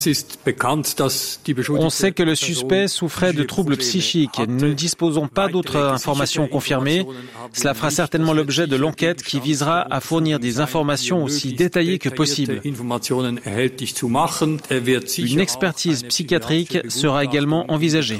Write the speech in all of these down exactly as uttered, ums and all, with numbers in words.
On sait que le suspect souffrait de troubles psychiques. Nous ne disposons pas d'autres informations confirmées. Cela fera certainement l'objet de l'enquête qui visera à fournir des informations aussi détaillées que possible. Une expertise psychiatrique sera également envisagée.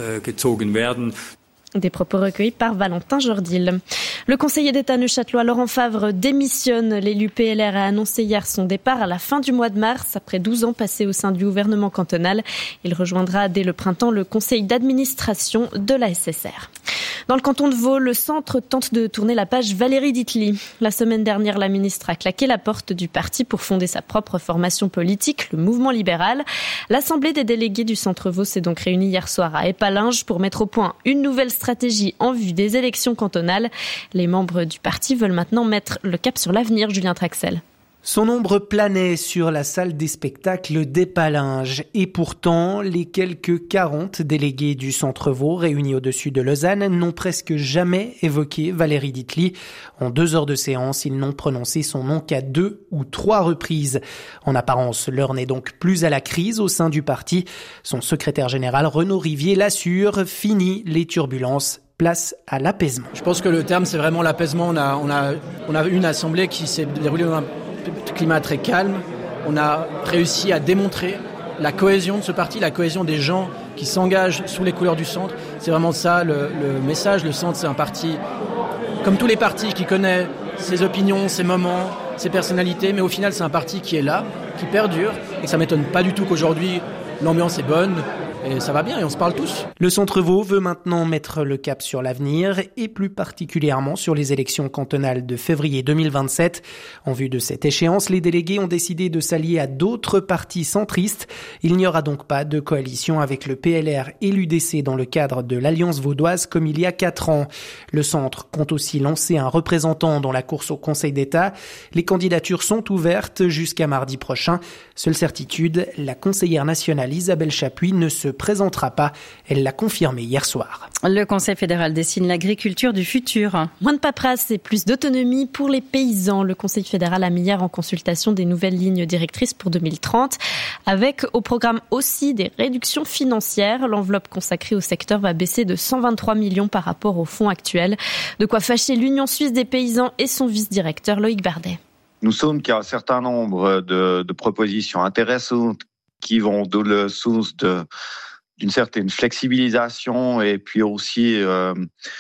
Des propos recueillis par Valentin Jourdil. Le conseiller d'État neuchâtelois Laurent Favre démissionne. L'élu P L R a annoncé hier son départ à la fin du mois de mars. Après douze ans passés au sein du gouvernement cantonal, il rejoindra dès le printemps le conseil d'administration de la S S R. Dans le canton de Vaud, le centre tente de tourner la page Valérie Ditely. La semaine dernière, la ministre a claqué la porte du parti pour fonder sa propre formation politique, le Mouvement libéral. L'Assemblée des délégués du centre Vaud s'est donc réunie hier soir à Épalinges pour mettre au point une nouvelle stratégie en vue des élections cantonales. Les membres du parti veulent maintenant mettre le cap sur l'avenir, Julien Traxel. Son ombre planait sur la salle des spectacles d'Épalinges. Et pourtant, les quelques quarante délégués du Centre Vaud réunis au-dessus de Lausanne n'ont presque jamais évoqué Valérie Ditely. En deux heures de séance, ils n'ont prononcé son nom qu'à deux ou trois reprises. En apparence, l'heure n'est donc plus à la crise au sein du parti. Son secrétaire général Renaud Rivier l'assure, fini les turbulences. Place à l'apaisement. Je pense que le terme, c'est vraiment l'apaisement. On a, on a, on a une assemblée qui s'est déroulée dans un climat très calme. On a réussi à démontrer la cohésion de ce parti, la cohésion des gens qui s'engagent sous les couleurs du centre. C'est vraiment ça le, le message. Le centre, c'est un parti, comme tous les partis, qui connaît ses opinions, ses moments, ses personnalités. Mais au final, c'est un parti qui est là, qui perdure. Et ça ne m'étonne pas du tout qu'aujourd'hui, l'ambiance est bonne. Et ça va bien et on se parle tous. Le Centre Vaud veut maintenant mettre le cap sur l'avenir et plus particulièrement sur les élections cantonales de février deux mille vingt-sept. En vue de cette échéance, les délégués ont décidé de s'allier à d'autres partis centristes. Il n'y aura donc pas de coalition avec le P L R et l'U D C dans le cadre de l'Alliance vaudoise comme il y a quatre ans. Le centre compte aussi lancer un représentant dans la course au Conseil d'État. Les candidatures sont ouvertes jusqu'à mardi prochain. Seule certitude, la conseillère nationale Isabelle Chapuis ne se présentera pas. Elle l'a confirmé hier soir. Le Conseil fédéral dessine l'agriculture du futur. Moins de paperasse et plus d'autonomie pour les paysans. Le Conseil fédéral a mis hier en consultation des nouvelles lignes directrices pour deux mille trente, avec au programme aussi des réductions financières. L'enveloppe consacrée au secteur va baisser de cent vingt-trois millions par rapport au fonds actuel. De quoi fâcher l'Union suisse des paysans et son vice-directeur Loïc Bardet. Nous sommes qu'il y a un certain nombre de, de propositions intéressantes qui vont dans le sens de, d'une certaine flexibilisation et puis aussi euh,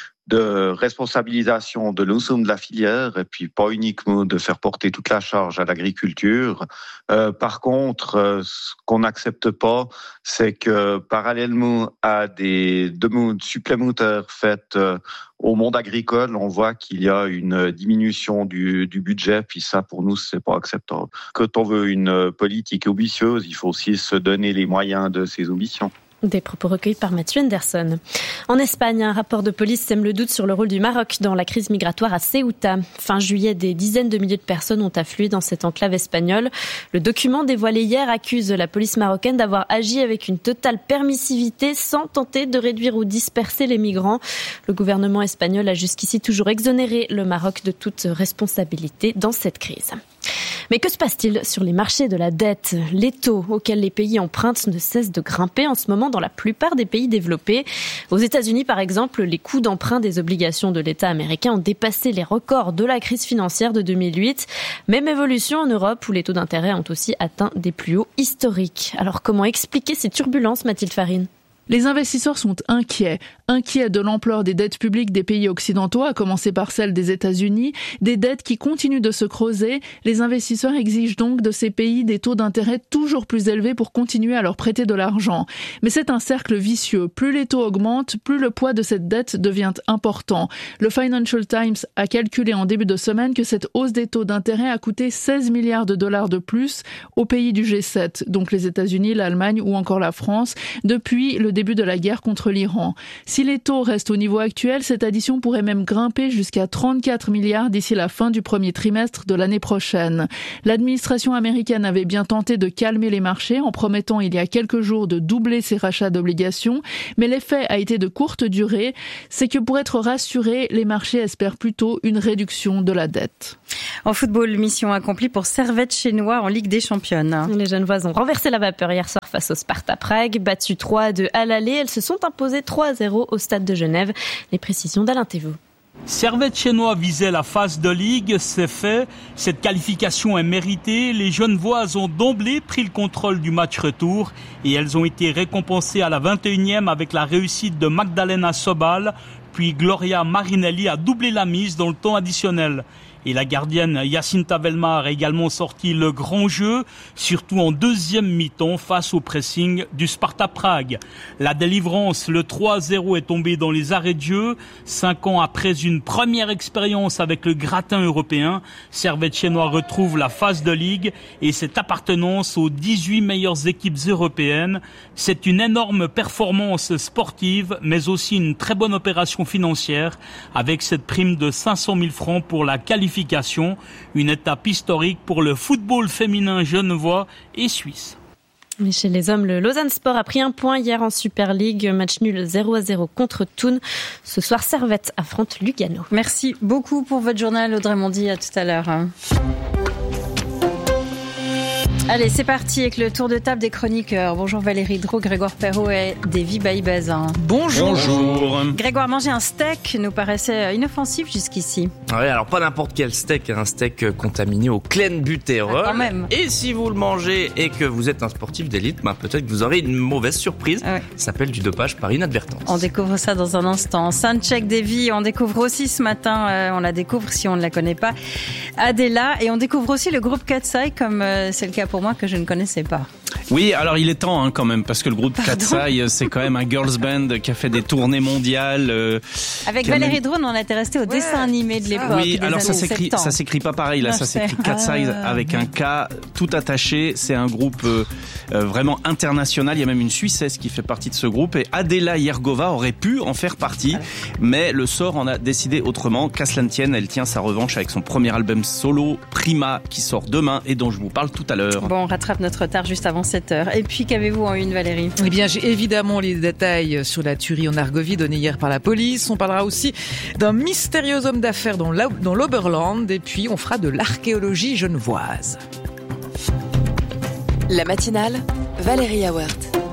de responsabilisation de l'ensemble de la filière et puis pas uniquement de faire porter toute la charge à l'agriculture. Euh, par contre, euh, ce qu'on n'accepte pas, c'est que parallèlement à des demandes supplémentaires faites euh, au monde agricole, on voit qu'il y a une diminution du, du budget, puis ça, pour nous, c'est pas acceptable. Quand on veut une politique ambitieuse, il faut aussi se donner les moyens de ses ambitions. Des propos recueillis par Mathieu Anderson. En Espagne, un rapport de police sème le doute sur le rôle du Maroc dans la crise migratoire à Ceuta. Fin juillet, des dizaines de milliers de personnes ont afflué dans cette enclave espagnole. Le document dévoilé hier accuse la police marocaine d'avoir agi avec une totale permissivité sans tenter de réduire ou disperser les migrants. Le gouvernement espagnol a jusqu'ici toujours exonéré le Maroc de toute responsabilité dans cette crise. Mais que se passe-t-il sur les marchés de la dette ? Les taux auxquels les pays empruntent ne cessent de grimper en ce moment dans la plupart des pays développés. Aux États-Unis, par exemple, les coûts d'emprunt des obligations de l'État américain ont dépassé les records de la crise financière de deux mille huit. Même évolution en Europe où les taux d'intérêt ont aussi atteint des plus hauts historiques. Alors comment expliquer ces turbulences, Mathilde Farine ? Les investisseurs sont inquiets, inquiets de l'ampleur des dettes publiques des pays occidentaux, à commencer par celle des États-Unis, des dettes qui continuent de se creuser. Les investisseurs exigent donc de ces pays des taux d'intérêt toujours plus élevés pour continuer à leur prêter de l'argent. Mais c'est un cercle vicieux. Plus les taux augmentent, plus le poids de cette dette devient important. Le Financial Times a calculé en début de semaine que cette hausse des taux d'intérêt a coûté seize milliards de dollars de plus aux pays du G sept, donc les États-Unis, l'Allemagne ou encore la France, depuis le début début de la guerre contre l'Iran. Si les taux restent au niveau actuel, cette addition pourrait même grimper jusqu'à trente-quatre milliards d'ici la fin du premier trimestre de l'année prochaine. L'administration américaine avait bien tenté de calmer les marchés en promettant il y a quelques jours de doubler ses rachats d'obligations, mais l'effet a été de courte durée. C'est que pour être rassurés, les marchés espèrent plutôt une réduction de la dette. En football, mission accomplie pour Servette Chénois en Ligue des Championnes. Les Genevoises ont renversé la vapeur hier soir face au Sparta Prague. Battues trois à deux à l'aller, elles se sont imposées trois à zéro au stade de Genève. Les précisions d'Alain Thévaut. Servette Chénois visait la phase de Ligue, c'est fait. Cette qualification est méritée. Les Genevoises ont d'emblée pris le contrôle du match retour et elles ont été récompensées à la vingt et unième avec la réussite de Magdalena Sobal. Puis Gloria Marinelli a doublé la mise dans le temps additionnel. Et la gardienne Jacinta Velmar a également sorti le grand jeu, surtout en deuxième mi-temps face au pressing du Sparta Prague. La délivrance, le trois à zéro est tombé dans les arrêts de jeu. Cinq ans après une première expérience avec le gratin européen, Servette Chénois retrouve la phase de ligue et cette appartenance aux dix-huit meilleures équipes européennes. C'est une énorme performance sportive, mais aussi une très bonne opération financière, avec cette prime de cinq cent mille francs pour la qualification. Une étape historique pour le football féminin genevois et suisse. Mais chez les hommes, le Lausanne Sport a pris un point hier en Super League. Match nul zéro à zéro contre Thun. Ce soir, Servette affronte Lugano. Merci beaucoup pour votre journal, Audrey Mondy. À tout à l'heure. Allez, c'est parti avec le tour de table des chroniqueurs. Bonjour Valérie Dro, Grégoire Perrault et Davy Baïbazin. Bonjour. Bonjour. Grégoire, manger un steak nous paraissait inoffensif jusqu'ici. Oui, alors pas n'importe quel steak, un steak contaminé au clenbutérol. Ah, quand même. Et si vous le mangez et que vous êtes un sportif d'élite, bah, peut-être que vous aurez une mauvaise surprise. Ah ouais. Ça s'appelle du dopage par inadvertance. On découvre ça dans un instant. Soundcheck Davy, on découvre aussi ce matin, euh, on la découvre si on ne la connaît pas, Adela. Et on découvre aussi le groupe Katsai, comme euh, c'est le cas pour moi, que je ne connaissais pas. Oui, alors il est temps hein, quand même, parce que le groupe Katsai, c'est quand même un girls band qui a fait des tournées mondiales. Euh, Avec Valérie même... Drone, on était resté au ouais, dessin animé de l'époque. Oui, alors ça s'écrit, ça s'écrit pas pareil, là, non, ça s'écrit Katsai ah, avec un K tout attaché. C'est un groupe euh, euh, vraiment international. Il y a même une Suissesse qui fait partie de ce groupe. Et Adela Yergova aurait pu en faire partie, alors. mais le sort en a décidé autrement. Qu'à cela ne tienne, elle tient sa revanche avec son premier album solo, Prima, qui sort demain et dont je vous parle tout à l'heure. Bon, on rattrape notre retard juste avant sept heures. Et puis, qu'avez-vous en une, Valérie ? Eh bien, j'ai évidemment les détails sur la tuerie en Argovie donnée hier par la police. On parlera aussi d'un mystérieux homme d'affaires dans l'Oberland. Et puis, on fera de l'archéologie genevoise. La matinale, Valérie Awert.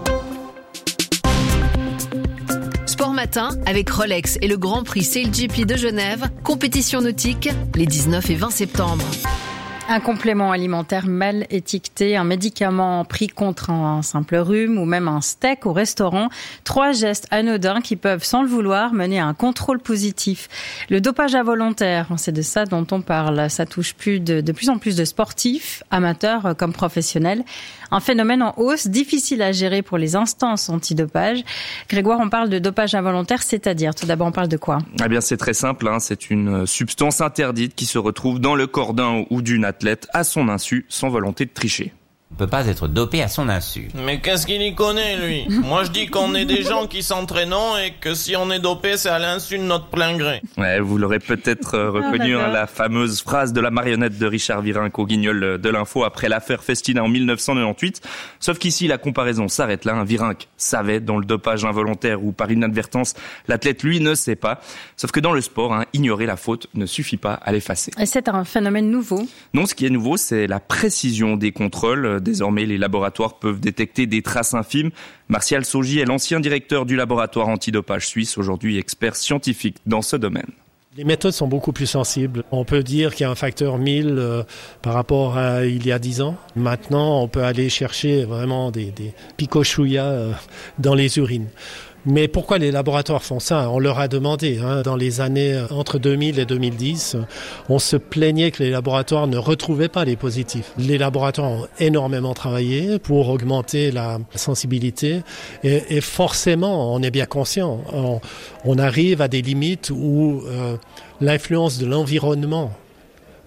Sport matin avec Rolex et le Grand Prix SailGP de Genève. Compétition nautique les dix-neuf et vingt septembre. Un complément alimentaire mal étiqueté, un médicament pris contre un simple rhume ou même un steak au restaurant. Trois gestes anodins qui peuvent, sans le vouloir, mener à un contrôle positif. Le dopage involontaire, c'est de ça dont on parle. Ça touche plus de, de plus en plus de sportifs, amateurs comme professionnels. Un phénomène en hausse, difficile à gérer pour les instances antidopage. Grégoire, on parle de dopage involontaire, c'est-à-dire, tout d'abord, on parle de quoi ? Eh bien, c'est très simple, hein. C'est une substance interdite qui se retrouve dans le corps d'un ou d'une athlète à son insu, sans volonté de tricher. On peut pas être dopé à son insu. Mais qu'est-ce qu'il y connaît, lui ? Moi, je dis qu'on est des gens qui s'entraînent et que si on est dopé, c'est à l'insu de notre plein gré. Ouais, vous l'aurez peut-être euh, reconnu, oh, hein, la fameuse phrase de la marionnette de Richard Virenque au Guignol de l'info après l'affaire Festina en dix-neuf cent quatre-vingt-dix. Sauf qu'ici, la comparaison s'arrête là. Hein. Virenque savait, dans le dopage involontaire ou par inadvertance, l'athlète, lui, ne sait pas. Sauf que dans le sport, hein, ignorer la faute ne suffit pas à l'effacer. Et c'est un phénomène nouveau ? Non, ce qui est nouveau, c'est la précision des contrôles. Désormais, les laboratoires peuvent détecter des traces infimes. Martial Saugy est l'ancien directeur du laboratoire antidopage suisse, aujourd'hui expert scientifique dans ce domaine. Les méthodes sont beaucoup plus sensibles. On peut dire qu'il y a un facteur mille euh, par rapport à il y a dix ans. Maintenant, on peut aller chercher vraiment des, des picochouillas euh, dans les urines. Mais pourquoi les laboratoires font ça ? On leur a demandé. Hein, dans les années entre deux mille et deux mille dix, on se plaignait que les laboratoires ne retrouvaient pas les positifs. Les laboratoires ont énormément travaillé pour augmenter la sensibilité. Et, et forcément, on est bien conscient, on, on arrive à des limites où euh, l'influence de l'environnement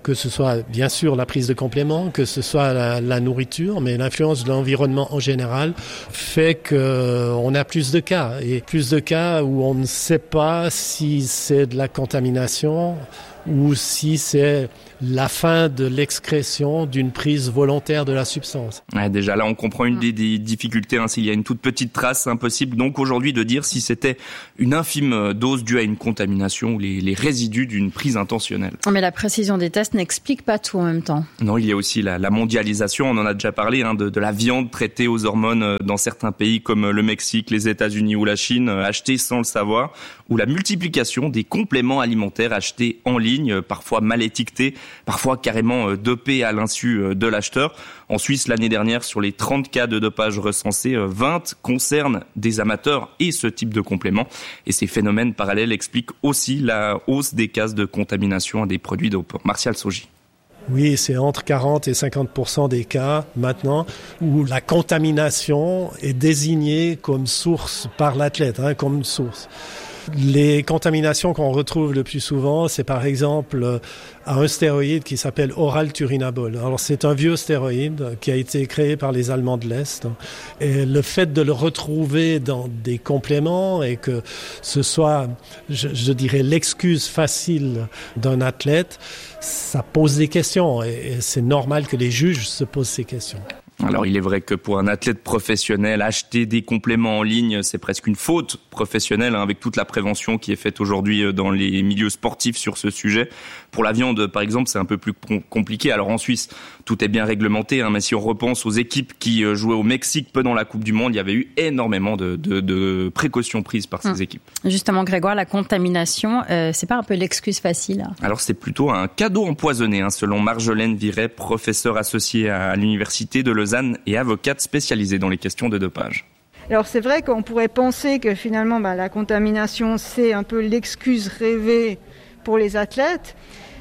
que ce soit bien sûr la prise de compléments, que ce soit la, la nourriture, mais l'influence de l'environnement en général fait qu'on a plus de cas, et plus de cas où on ne sait pas si c'est de la contamination ou si c'est la fin de l'excrétion d'une prise volontaire de la substance. Ouais, déjà là, on comprend une des, des difficultés. Hein, s'il y a une toute petite trace, c'est impossible donc aujourd'hui de dire si c'était une infime dose due à une contamination ou les, les résidus d'une prise intentionnelle. Mais la précision des tests n'explique pas tout en même temps. Non, il y a aussi la, la mondialisation. On en a déjà parlé, hein, de, de la viande traitée aux hormones dans certains pays comme le Mexique, les États-Unis ou la Chine, achetée sans le savoir, ou la multiplication des compléments alimentaires achetés en ligne, parfois mal étiquetés, parfois carrément dopés à l'insu de l'acheteur. En Suisse, l'année dernière, sur les trente cas de dopage recensés, vingt concernent des amateurs et ce type de compléments. Et ces phénomènes parallèles expliquent aussi la hausse des cas de contamination à des produits dopants. Martial Soji. Oui, c'est entre quarante et cinquante pour cent des cas maintenant où la contamination est désignée comme source par l'athlète, hein, comme source. Les contaminations qu'on retrouve le plus souvent, c'est par exemple un stéroïde qui s'appelle oral turinabol. Alors c'est un vieux stéroïde qui a été créé par les Allemands de l'Est. Et le fait de le retrouver dans des compléments et que ce soit, je, je dirais, l'excuse facile d'un athlète, ça pose des questions. Et c'est normal que les juges se posent ces questions. Alors il est vrai que pour un athlète professionnel, acheter des compléments en ligne, c'est presque une faute professionnelle, hein, avec toute la prévention qui est faite aujourd'hui dans les milieux sportifs sur ce sujet. Pour la viande, par exemple, c'est un peu plus compliqué. Alors en Suisse, tout est bien réglementé, hein, mais si on repense aux équipes qui jouaient au Mexique pendant la Coupe du Monde, il y avait eu énormément de, de, de précautions prises par ces hum. équipes. Justement, Grégoire, la contamination, euh, c'est pas un peu l'excuse facile? Alors c'est plutôt un cadeau empoisonné, hein, selon Marjolaine Viret, professeure associée à l'université de Lausanne et avocate spécialisée dans les questions de dopage. Alors c'est vrai qu'on pourrait penser que finalement bah, la contamination c'est un peu l'excuse rêvée pour les athlètes,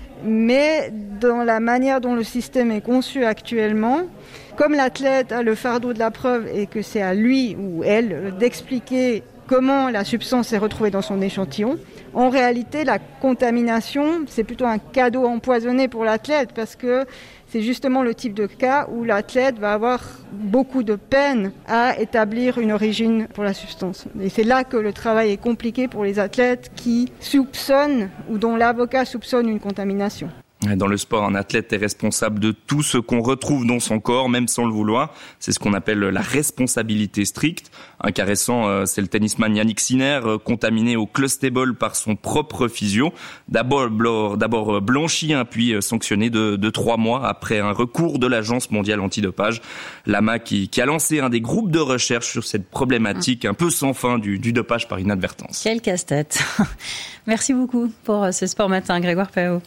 mais dans la manière dont le système est conçu actuellement, comme l'athlète a le fardeau de la preuve et que c'est à lui ou elle d'expliquer comment la substance est retrouvée dans son échantillon, en réalité la contamination c'est plutôt un cadeau empoisonné pour l'athlète parce que c'est justement le type de cas où l'athlète va avoir beaucoup de peine à établir une origine pour la substance. Et c'est là que le travail est compliqué pour les athlètes qui soupçonnent ou dont l'avocat soupçonne une contamination. Dans le sport, un athlète est responsable de tout ce qu'on retrouve dans son corps, même sans le vouloir. C'est ce qu'on appelle la responsabilité stricte. Un cas récent, c'est le tennisman Yannick Sinner, contaminé au clostébol par son propre physio. D'abord, d'abord blanchi, puis sanctionné de, de trois mois après un recours de l'Agence mondiale antidopage. L'A M A qui, qui a lancé un des groupes de recherche sur cette problématique un peu sans fin du, du dopage par inadvertance. Quel casse-tête. Merci beaucoup pour ce Sport Matin, Grégoire Perrault.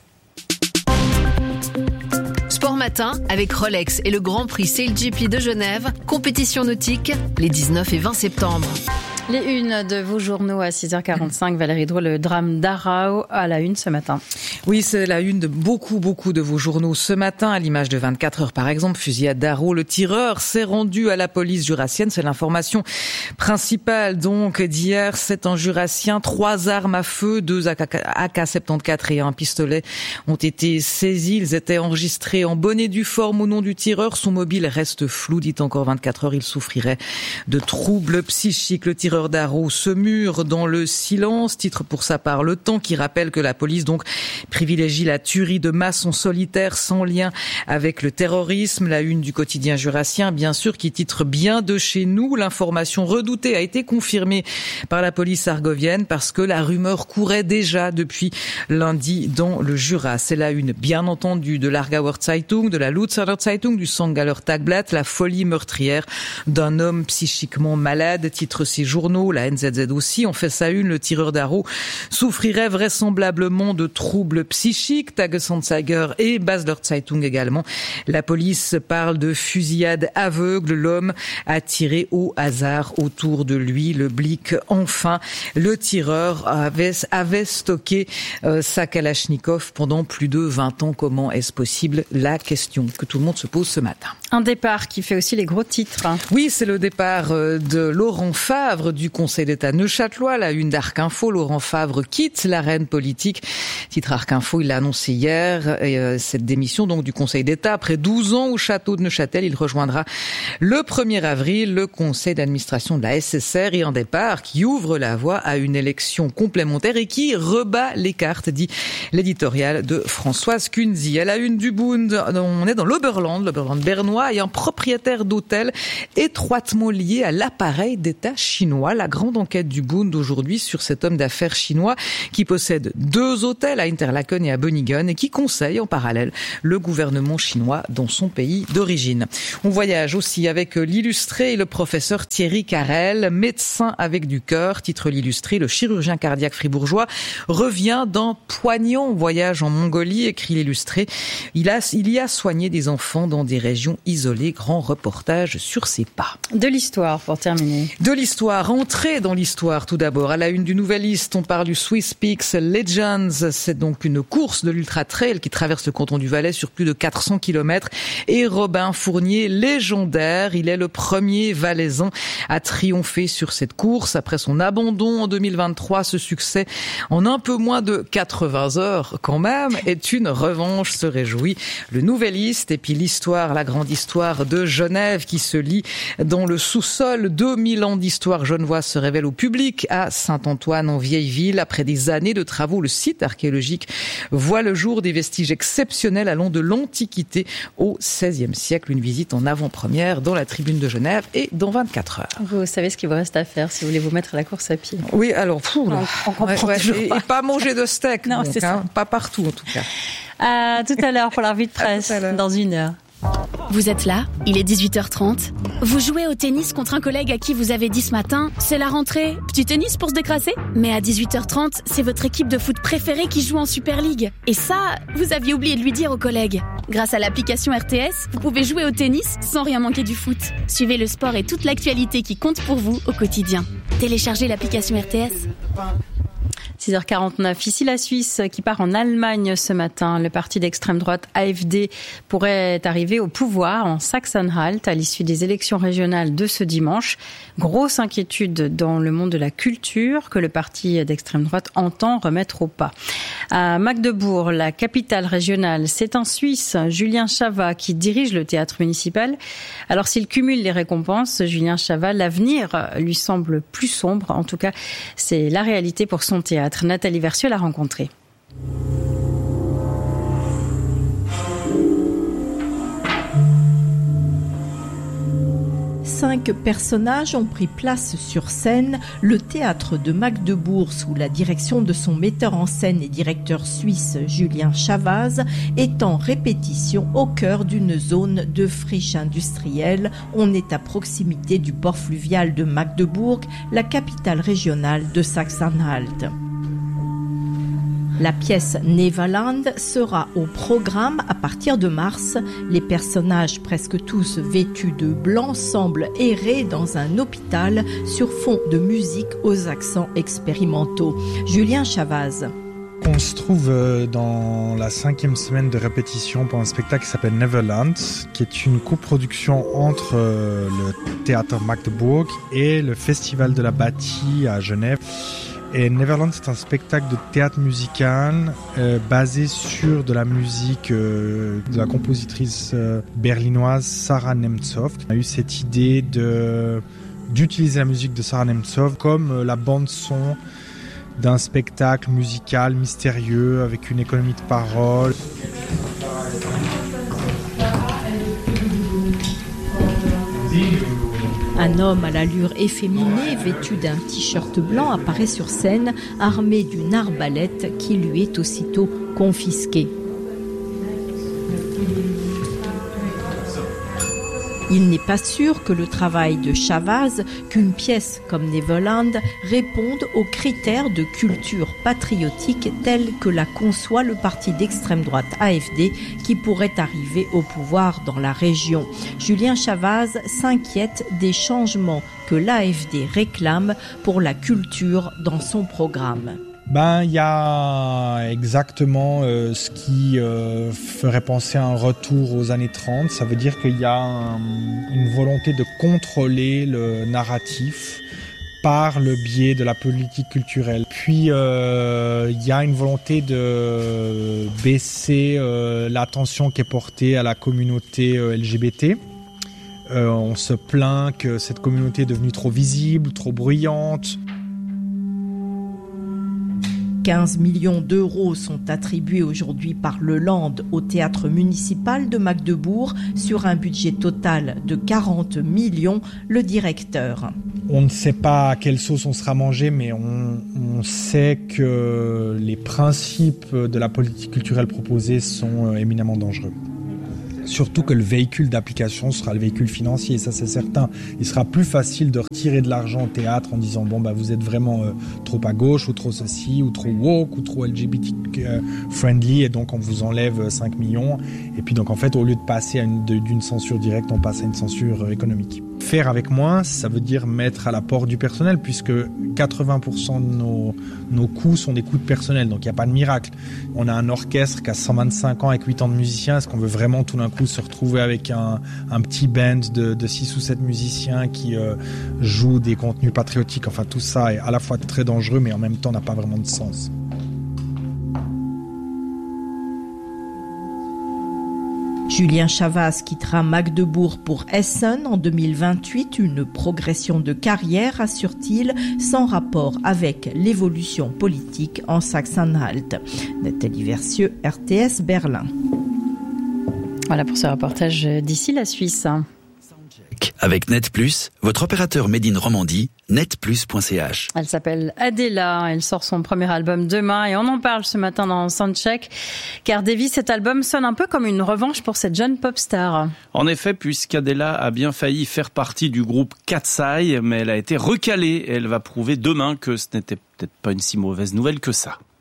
Sport Matin avec Rolex et le Grand Prix Sail G P de Genève, compétition nautique les dix-neuf et vingt septembre. Les unes de vos journaux à six heures quarante-cinq. Valérie Drouet, le drame d'Arao à la une ce matin. Oui, c'est la une de beaucoup, beaucoup de vos journaux ce matin. À l'image de vingt-quatre heures, par exemple, fusillade d'Arao. Le tireur s'est rendu à la police jurassienne. C'est l'information principale, donc, d'hier. C'est un jurassien. Trois armes à feu, deux A K soixante-quatorze et un pistolet ont été saisis. Ils étaient enregistrés en bonne et due forme au nom du tireur. Son mobile reste flou, dit encore vingt-quatre heures. Il souffrirait de troubles psychiques. Le tireur d'Arao se mure dans le silence, titre pour sa part Le Temps, qui rappelle que la police donc privilégie la tuerie de masse en solitaire sans lien avec le terrorisme. La une du quotidien jurassien, bien sûr, qui titre bien de chez nous. L'information redoutée a été confirmée par la police argovienne parce que la rumeur courait déjà depuis lundi dans le Jura. C'est la une, bien entendu, de l'Aargauer Zeitung, de la Luzerner Zeitung, du Sangaller Tagblatt, la folie meurtrière d'un homme psychiquement malade, titre ces journaux. La N Z Z aussi, on fait sa une, le tireur d'Arao souffrirait vraisemblablement de troubles psychiques, Tagesanzeiger et Basler Zeitung également. La police parle de fusillade aveugle, l'homme a tiré au hasard autour de lui, le Blick enfin. Le tireur avait, avait stocké euh, sa Kalachnikov pendant plus de vingt ans. Comment est-ce possible? La question que tout le monde se pose ce matin. Un départ qui fait aussi les gros titres. Oui, c'est le départ de Laurent Favre du Conseil d'État neuchâtelois. La une d'Arc Info, Laurent Favre quitte l'arène politique. Titre Arc Info, il l'a annoncé hier. Et euh, cette démission donc du Conseil d'État. Après douze ans au château de Neuchâtel, il rejoindra le premier avril le conseil d'administration de la S S R. Et un départ qui ouvre la voie à une élection complémentaire et qui rebat les cartes, dit l'éditorial de Françoise Kunzi. À la une du Bund, on est dans l'Oberland, l'Oberland bernois, et un propriétaire d'hôtel étroitement lié à l'appareil d'État chinois. La grande enquête du Bund aujourd'hui sur cet homme d'affaires chinois qui possède deux hôtels à Interlaken et à Bönigen et qui conseille en parallèle le gouvernement chinois dans son pays d'origine. On voyage aussi avec l'illustré et le professeur Thierry Carrel, médecin avec du cœur. Titre l'illustré, le chirurgien cardiaque fribourgeois revient d'un poignant voyage en Mongolie, écrit l'illustré. Il a, il y a soigné des enfants dans des régions isolées. Grand reportage sur ses pas. De l'histoire, pour terminer. De l'histoire, entrer dans l'histoire tout d'abord. À la une du Nouvelliste, on parle du Swiss Peaks Legends. C'est donc une course de l'Ultra Trail qui traverse le canton du Valais sur plus de quatre cents kilomètres. Et Robin Fournier, légendaire, il est le premier Valaisan à triompher sur cette course. Après son abandon en deux mille vingt-trois, ce succès en un peu moins de quatre-vingts heures quand même est une revanche, se réjouit le Nouvelliste. Et puis l'histoire, la grande histoire de Genève qui se lit dans le sous-sol. deux mille ans d'histoire genevoise se révèle au public à Saint-Antoine en Vieille-Ville. Après des années de travaux, le site archéologique voit le jour, des vestiges exceptionnels allant de l'Antiquité au seizième siècle. Une visite en avant-première dans la tribune de Genève et dans vingt-quatre heures. Vous savez ce qu'il vous reste à faire si vous voulez vous mettre à la course à pied. Oui, alors, fou, là. On, on comprend ouais, toujours ouais, pas. Et pas manger de steak. Non, donc, c'est hein, ça. pas partout en tout cas. À tout à l'heure pour la revue de presse, dans une heure. Vous êtes là, il est dix-huit heures trente. Vous jouez au tennis contre un collègue à qui vous avez dit ce matin « C'est la rentrée, petit tennis pour se décrasser ?» Mais à dix-huit heures trente, c'est votre équipe de foot préférée qui joue en Super League. Et ça, vous aviez oublié de lui dire au collègue. Grâce à l'application R T S, vous pouvez jouer au tennis sans rien manquer du foot. Suivez le sport et toute l'actualité qui compte pour vous au quotidien. Téléchargez l'application R T S. six heures quarante-neuf. Ici, la Suisse qui part en Allemagne ce matin. Le parti d'extrême droite A F D pourrait arriver au pouvoir en Sachsen-Anhalt à l'issue des élections régionales de ce dimanche. Grosse inquiétude dans le monde de la culture que le parti d'extrême droite entend remettre au pas. À Magdebourg, la capitale régionale, c'est un Suisse, Julien Chavat, qui dirige le théâtre municipal. Alors s'il cumule les récompenses, Julien Chavat, l'avenir lui semble plus sombre. En tout cas, c'est la réalité pour son théâtre. Nathalie Versieux l'a rencontré. Cinq personnages ont pris place sur scène. Le théâtre de Magdebourg, sous la direction de son metteur en scène et directeur suisse Julien Chavaz, est en répétition au cœur d'une zone de friche industrielle. On est à proximité du port fluvial de Magdebourg, la capitale régionale de Sachsen-Anhalt. La pièce Neverland sera au programme à partir de mars. Les personnages, presque tous vêtus de blanc, semblent errer dans un hôpital sur fond de musique aux accents expérimentaux. Julien Chavaz. On se trouve dans la cinquième semaine de répétition pour un spectacle qui s'appelle Neverland, qui est une coproduction entre le théâtre Magdebourg et le Festival de la Bâtie à Genève. Et Neverland, c'est un spectacle de théâtre musical euh, basé sur de la musique euh, de la compositrice euh, berlinoise Sarah Nemtsov. On a eu cette idée de, d'utiliser la musique de Sarah Nemtsov comme euh, la bande-son d'un spectacle musical mystérieux avec une économie de parole. Un homme à l'allure efféminée, vêtu d'un t-shirt blanc, apparaît sur scène, armé d'une arbalète qui lui est aussitôt confisquée. Il n'est pas sûr que le travail de Chavaz, qu'une pièce comme Neverland réponde aux critères de culture patriotique tels que la conçoit le parti d'extrême droite A F D qui pourrait arriver au pouvoir dans la région. Julien Chavaz s'inquiète des changements que l'A F D réclame pour la culture dans son programme. Ben, il y a exactement euh, ce qui euh, ferait penser à un retour aux années trente. Ça veut dire qu'il y a un, une volonté de contrôler le narratif par le biais de la politique culturelle. Puis euh, il y a une volonté de baisser euh, l'attention qui est portée à la communauté euh, L G B T. Euh, on se plaint que cette communauté est devenue trop visible, trop bruyante. quinze millions d'euros sont attribués aujourd'hui par le Land au théâtre municipal de Magdebourg sur un budget total de quarante millions, le directeur. On ne sait pas à quelle sauce on sera mangé, mais on, on sait que les principes de la politique culturelle proposée sont éminemment dangereux. Surtout que le véhicule d'application sera le véhicule financier, ça c'est certain. Il sera plus facile de retirer de l'argent au théâtre en disant bon bah vous êtes vraiment euh, trop à gauche ou trop ceci ou trop woke ou trop L G B T euh, friendly et donc on vous enlève cinq millions. Et puis donc en fait au lieu de passer à une, de, d'une censure directe, on passe à une censure euh, économique. Faire avec moins, ça veut dire mettre à l'apport du personnel puisque quatre-vingts pour cent de nos, nos coûts sont des coûts de personnel, donc il n'y a pas de miracle. On a un orchestre qui a cent vingt-cinq ans avec huit ans de musiciens, est-ce qu'on veut vraiment tout d'un coup se retrouver avec un, un petit band de, de six ou sept musiciens qui euh, jouent des contenus patriotiques? Enfin tout ça est à la fois très dangereux mais en même temps n'a pas vraiment de sens. Julien Chavaz quittera Magdebourg pour Essen en deux mille vingt-huit, une progression de carrière, assure-t-il, sans rapport avec l'évolution politique en Saxe-Anhalt. Nathalie Versieux, R T S Berlin. Voilà pour ce reportage d'ici la Suisse. Avec Net Plus, votre opérateur Made in Romandie, net plus point c h. Elle s'appelle Adela, elle sort son premier album demain et on en parle ce matin dans Soundcheck, car Davy, cet album sonne un peu comme une revanche pour cette jeune pop star. En effet, puisqu'Adela a bien failli faire partie du groupe Cat's Eye, mais elle a été recalée et elle va prouver demain que ce n'était peut-être pas une si mauvaise nouvelle que ça.